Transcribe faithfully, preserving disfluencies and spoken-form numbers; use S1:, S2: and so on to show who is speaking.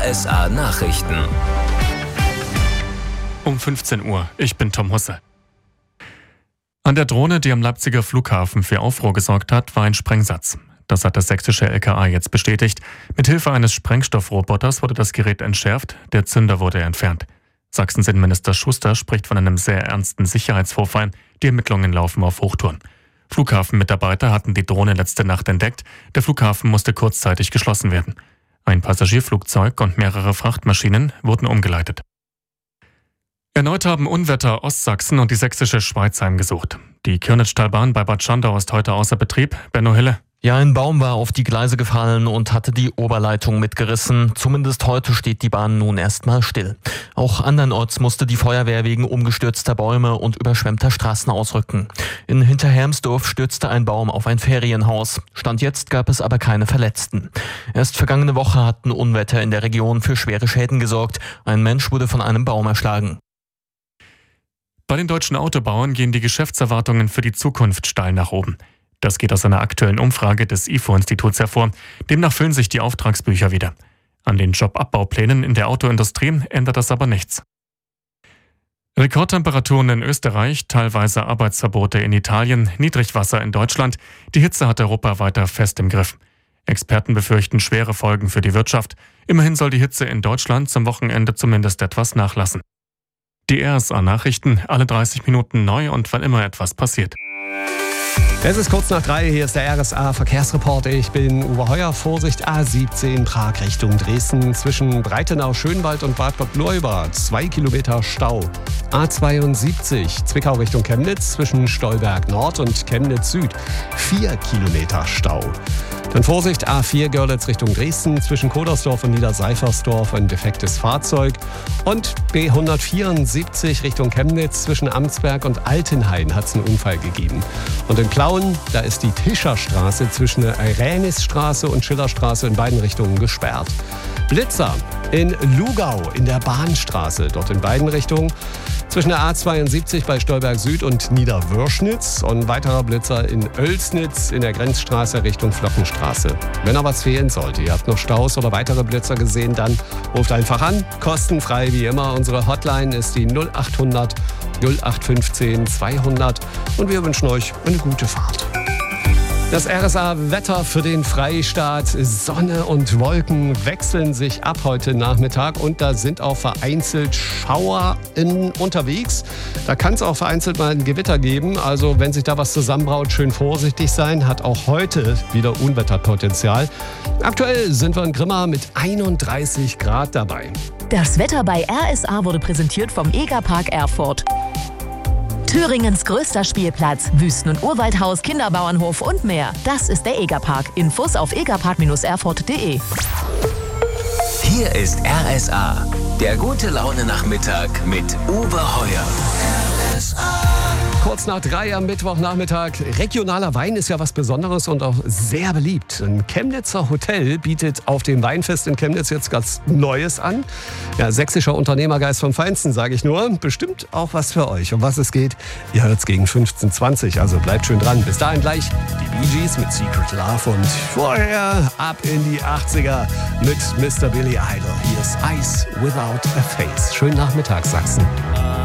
S1: R S A Nachrichten.
S2: Um fünfzehn Uhr, ich bin Tom Husse. An der Drohne, die am Leipziger Flughafen für Aufruhr gesorgt hat, war ein Sprengsatz. Das hat das sächsische L K A jetzt bestätigt. Mithilfe eines Sprengstoffroboters wurde das Gerät entschärft, der Zünder wurde entfernt. Sachsens Innenminister Schuster spricht von einem sehr ernsten Sicherheitsvorfall. Die Ermittlungen laufen auf Hochtouren. Flughafenmitarbeiter hatten die Drohne letzte Nacht entdeckt. Der Flughafen musste kurzzeitig geschlossen werden. Ein Passagierflugzeug und mehrere Frachtmaschinen wurden umgeleitet. Erneut haben Unwetter Ostsachsen und die sächsische Schweiz heimgesucht. Die Kirnitztalbahn bei Bad Schandau ist heute außer Betrieb. Benno Hille.
S3: Ja, ein Baum war auf die Gleise gefallen und hatte die Oberleitung mitgerissen. Zumindest heute steht die Bahn nun erstmal still. Auch andernorts musste die Feuerwehr wegen umgestürzter Bäume und überschwemmter Straßen ausrücken. In Hinterhermsdorf stürzte ein Baum auf ein Ferienhaus. Stand jetzt gab es aber keine Verletzten. Erst vergangene Woche hatten Unwetter in der Region für schwere Schäden gesorgt. Ein Mensch wurde von einem Baum erschlagen.
S2: Bei den deutschen Autobauern gehen die Geschäftserwartungen für die Zukunft steil nach oben. Das geht aus einer aktuellen Umfrage des I F O-Instituts hervor. Demnach füllen sich die Auftragsbücher wieder. An den Jobabbauplänen in der Autoindustrie ändert das aber nichts. Rekordtemperaturen in Österreich, teilweise Arbeitsverbote in Italien, Niedrigwasser in Deutschland. Die Hitze hat Europa weiter fest im Griff. Experten befürchten schwere Folgen für die Wirtschaft. Immerhin soll die Hitze in Deutschland zum Wochenende zumindest etwas nachlassen. Die R S A-Nachrichten, alle dreißig Minuten neu und wann immer etwas passiert.
S4: Es ist kurz nach drei, hier ist der R S A-Verkehrsreport. Ich bin Uwe Heuer. Vorsicht, A siebzehn Prag Richtung Dresden. Zwischen Breitenau-Schönwald und Bad Leuba zwei Kilometer Stau. A zweiundsiebzig Zwickau Richtung Chemnitz. Zwischen Stolberg Nord und Chemnitz Süd vier Kilometer Stau. Dann Vorsicht, A vier Görlitz Richtung Dresden. Zwischen Kodersdorf und Niederseifersdorf ein defektes Fahrzeug. Und B hundertvierundsiebzig Richtung Chemnitz. Zwischen Amtsberg und Altenhain hat es einen Unfall gegeben. Und in Plauen, da ist die Tischerstraße zwischen der Ränisstraße und Schillerstraße in beiden Richtungen gesperrt. Blitzer in Lugau in der Bahnstraße, dort in beiden Richtungen. Zwischen der A zweiundsiebzig bei Stolberg Süd und Niederwürschnitz und ein weiterer Blitzer in Oelsnitz in der Grenzstraße Richtung Flockenstraße. Wenn noch was fehlen sollte, ihr habt noch Staus oder weitere Blitzer gesehen, dann ruft einfach an. Kostenfrei wie immer. Unsere Hotline ist die null acht hundert null acht fünfzehn zweihundert und wir wünschen euch eine gute Fahrt. Das R S A-Wetter für den Freistaat. Sonne und Wolken wechseln sich ab heute Nachmittag und da sind auch vereinzelt Schauer in, unterwegs. Da kann es auch vereinzelt mal ein Gewitter geben. Also wenn sich da was zusammenbraut, schön vorsichtig sein. Hat auch heute wieder Unwetterpotenzial. Aktuell sind wir in Grimma mit einunddreißig Grad dabei.
S5: Das Wetter bei R S A wurde präsentiert vom Egerpark Erfurt. Thüringens größter Spielplatz, Wüsten- und Urwaldhaus, Kinderbauernhof und mehr. Das ist der Egerpark. Infos auf egerpark erfurt punkt de.
S1: Hier ist R S A, der gute Laune-Nachmittag mit Uwe Heuer. R S A.
S4: Kurz nach drei am Mittwochnachmittag. Regionaler Wein ist ja was Besonderes und auch sehr beliebt. Ein Chemnitzer Hotel bietet auf dem Weinfest in Chemnitz jetzt ganz Neues an. Ja, sächsischer Unternehmergeist vom Feinsten, sage ich nur. Bestimmt auch was für euch. Um was es geht, ihr hört es gegen fünfzehn Uhr zwanzig. Also bleibt schön dran. Bis dahin gleich die Bee Gees mit Secret Love und vorher ab in die achtziger mit Mister Billy Idol. Hier ist Ice Without a Face. Schönen Nachmittag, Sachsen.